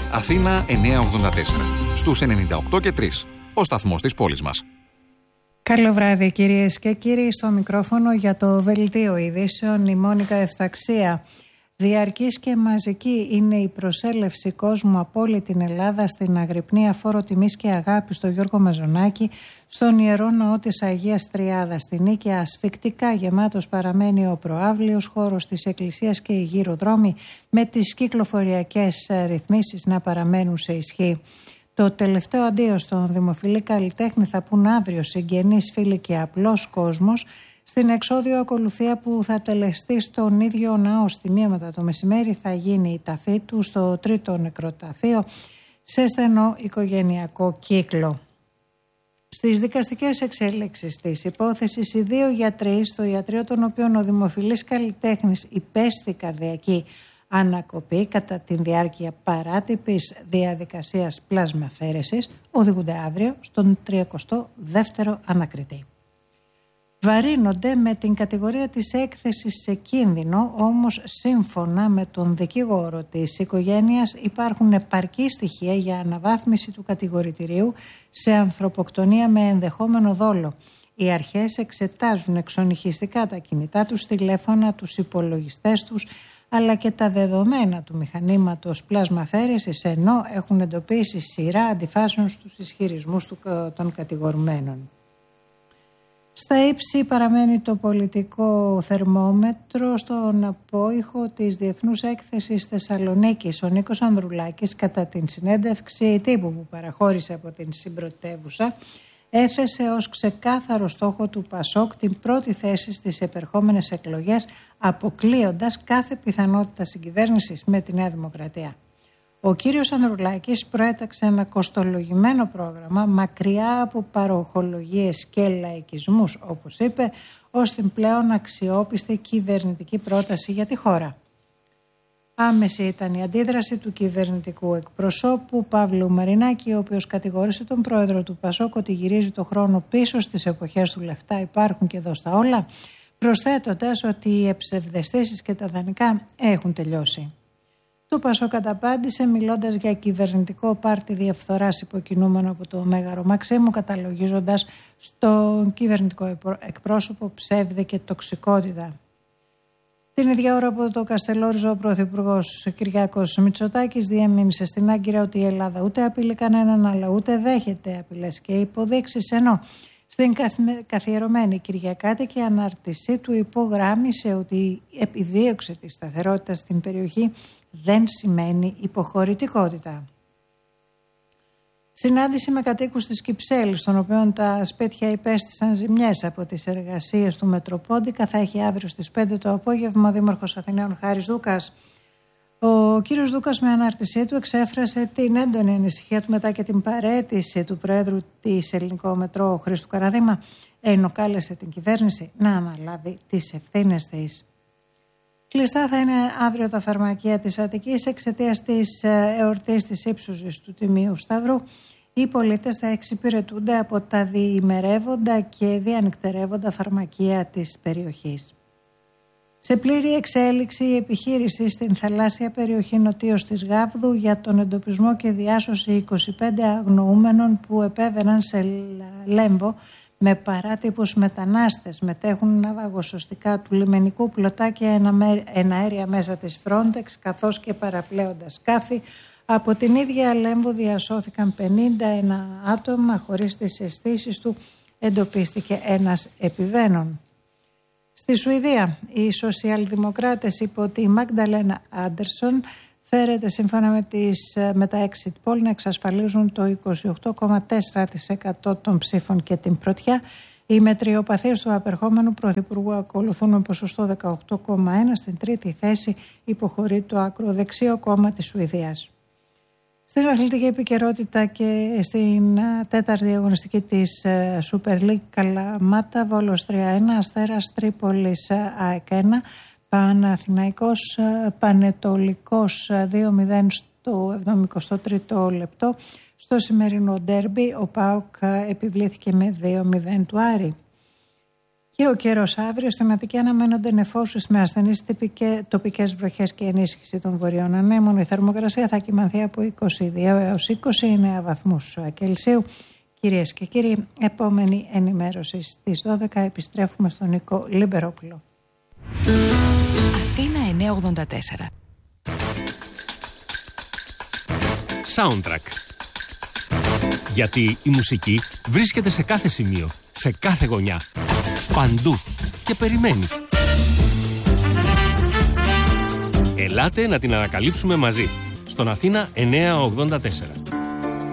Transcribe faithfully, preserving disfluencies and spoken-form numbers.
Αθήνα εννιακόσια ογδόντα τέσσερα. Στους ενενήντα οκτώ και τρία. Ο σταθμός της πόλης μας. Καλό βράδυ κυρίες και κύριοι. Στο μικρόφωνο για το Δελτίο Ειδήσεων η Μόνικα Ευθαξία. Διαρκής και μαζική είναι η προσέλευση κόσμου από όλη την Ελλάδα στην αγρυπνία φόρο τιμής και αγάπη στο Γιώργο Μαζονάκη, στον Ιερό Ναό της Αγίας Τριάδας. Στην Νίκαια ασφικτικά γεμάτος παραμένει ο προαύλιος χώρος της Εκκλησίας και οι γυροδρόμοι, με τις κυκλοφοριακές ρυθμίσεις να παραμένουν σε ισχύ. Το τελευταίο αντίο στον δημοφιλή καλλιτέχνη θα πούν αύριο συγγενείς, φίλοι και απλός κόσμος, στην εξώδιο ακολουθία που θα τελεστεί στον ίδιο ναό. Στη μία μετά το μεσημέρι θα γίνει η ταφή του στο τρίτο νεκροταφείο σε στενό οικογενειακό κύκλο. Στις δικαστικές εξέλιξεις της υπόθεσης, οι δύο γιατροί στο ιατρείο των οποίων ο δημοφιλής καλλιτέχνης υπέστη καρδιακή ανακοπή κατά τη διάρκεια παράτυπης διαδικασίας πλασμαφαίρεσης οδηγούνται αύριο στον τριακοστό δεύτερο ανακριτή. Βαρύνονται με την κατηγορία της έκθεσης σε κίνδυνο, όμως σύμφωνα με τον δικηγόρο της οικογένειας υπάρχουν επαρκή στοιχεία για αναβάθμιση του κατηγορητηρίου σε ανθρωποκτονία με ενδεχόμενο δόλο. Οι αρχές εξετάζουν εξονυχιστικά τα κινητά τους, τηλέφωνα, τους υπολογιστές τους, αλλά και τα δεδομένα του μηχανήματος πλασμαφαίρεσης, ενώ έχουν εντοπίσει σειρά αντιφάσεων στους ισχυρισμούς των κατηγορουμένων. Στα ύψη παραμένει το πολιτικό θερμόμετρο στον απόϊχο της Διεθνούς Έκθεσης Θεσσαλονίκης. Ο Νίκος Ανδρουλάκης, κατά την συνέντευξη τύπου που παραχώρησε από την συμπρωτεύουσα, έθεσε ως ξεκάθαρο στόχο του ΠΑΣΟΚ την πρώτη θέση στις επερχόμενες εκλογές, αποκλείοντας κάθε πιθανότητα συγκυβέρνησης με τη Νέα Δημοκρατία. Ο κύριος Ανδρουλάκης προέταξε ένα κοστολογημένο πρόγραμμα μακριά από παροχολογίες και λαϊκισμούς, όπως είπε, ως την πλέον αξιόπιστη κυβερνητική πρόταση για τη χώρα. Άμεση ήταν η αντίδραση του κυβερνητικού εκπροσώπου Παύλου Μαρινάκη, ο οποίος κατηγόρησε τον πρόεδρο του ΠΑΣΟΚ ότι γυρίζει το χρόνο πίσω στις εποχές του λεφτά υπάρχουν και δώσ' τα όλα, προσθέτοντας ότι οι εψευδαισθήσεις και τα δανεικά έχουν τελειώσει. Το ΠΑΣΟΚ καταπάντησε μιλώντας για κυβερνητικό πάρτι διαφθοράς υποκινούμενο από το Μέγαρο Μαξίμου, καταλογίζοντας στον κυβερνητικό εκπρόσωπο ψεύδι και τοξικότητα. Την ίδια ώρα που το Καστελόριζο, ο Πρωθυπουργός Κυριάκος Μητσοτάκης διέμεινε στην Άγκυρα ότι η Ελλάδα ούτε απειλεί κανέναν, αλλά ούτε δέχεται απειλές και υποδείξεις, ενώ στην καθιερωμένη κυριακάτικη ανάρτησή του υπογράμμισε ότι η επιδίωξη της σταθερότητας στην περιοχή δεν σημαίνει υποχωρητικότητα. Συνάντηση με κατοίκους της Κυψέλης, των οποίων τα σπίτια υπέστησαν ζημιές από τις εργασίες του Μετροπόντικα, θα έχει αύριο στις πέντε το απόγευμα ο Δήμαρχος Αθηναίων Χάρης Δούκας. Ο κύριος Δούκας με ανάρτησή του εξέφρασε την έντονη ανησυχία του μετά και την παραίτηση του Προέδρου της Ελληνικό Μετρό Χρήστου Καραδήμα, ενώ κάλεσε την κυβέρνηση να αναλάβει τις ευθύνες της. Κλειστά θα είναι αύριο τα φαρμακεία της Αττικής εξαιτίας της εορτής της ύψωσης του Τιμίου Σταυρού. Οι πολίτες θα εξυπηρετούνται από τα διημερεύοντα και διανυκτερεύοντα φαρμακεία της περιοχής. Σε πλήρη εξέλιξη η επιχείρηση στην θαλάσσια περιοχή νοτίως της Γάβδου για τον εντοπισμό και διάσωση είκοσι πέντε αγνοούμενων που επέβαιναν σε Λέμβο με παράτυπους μετανάστες. Μετέχουν ναυαγοσωστικά του λιμενικού πλωτά και εναέρια μέσα της Frontex, καθώς και παραπλέοντα σκάφη. Από την ίδια Λέμβο διασώθηκαν πενήντα ένα άτομα, χωρίς τις αισθήσεις του εντοπίστηκε ένας επιβαίνων. Στη Σουηδία, οι σοσιαλδημοκράτες υπό τη Μαγνταλένα Άντερσον φέρεται σύμφωνα με, τις, με τα exit poll να εξασφαλίζουν το είκοσι οκτώ κόμμα τέσσερα τοις εκατό των ψήφων και την πρωτιά. Οι μετριοπαθείς του απερχόμενου πρωθυπουργού ακολουθούν με ποσοστό δεκαοκτώ κόμμα ένα. Στην τρίτη θέση υποχωρεί το ακροδεξιό κόμμα της Σουηδίας. Στην αθλητική επικαιρότητα και στην τέταρτη αγωνιστική της Super League, Καλαμάτα, Βόλος τρία ένα, Αστέρας Τρίπολης ΑΕΚ ένα, Παναθηναϊκός Πανετολικός δύο μηδέν στο εβδομηκοστό τρίτο λεπτό. Στο σημερινό ντέρμπι ο ΠΑΟΚ επιβλήθηκε με δύο μηδέν του Άρη. Και ο καιρός αύριο στην Αττική αναμένονται νεφώσεις με ασθενείς τοπικές βροχές και ενίσχυση των βορειών ανέμων. Η θερμοκρασία θα κυμανθεί από είκοσι δύο έως είκοσι εννέα βαθμούς Κελσίου. Κυρίες και κύριοι, επόμενη ενημέρωση στις δώδεκα. Επιστρέφουμε στον Νίκο Λιμπερόπουλο. Αθήνα εννιακόσια ογδόντα τέσσερα. Soundtrack. Γιατί η μουσική βρίσκεται σε κάθε σημείο, σε κάθε γωνιά, παντού και περιμένει. Ελάτε να την ανακαλύψουμε μαζί, στον Αθήνα εννιακόσια ογδόντα τέσσερα.